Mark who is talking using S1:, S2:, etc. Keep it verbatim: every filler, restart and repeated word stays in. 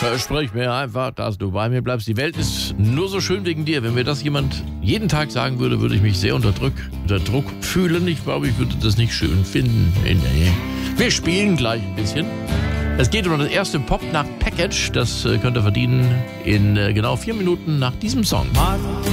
S1: Versprich mir einfach, dass du bei mir bleibst. Die Welt ist nur so schön wegen dir. Wenn mir das jemand jeden Tag sagen würde, würde ich mich sehr unter Druck, unter Druck fühlen. Ich glaube, ich würde das nicht schön finden. Wir spielen gleich ein bisschen. Es geht um das erste Pop-Nach-Package. Das könnt ihr verdienen in genau vier Minuten nach diesem Song.